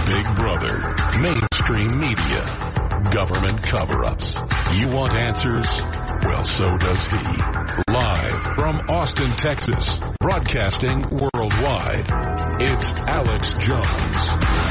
Big Brother, mainstream media, government cover-ups. You want answers? Well, so does he. Live from Austin, Texas, broadcasting worldwide, it's Alex Jones.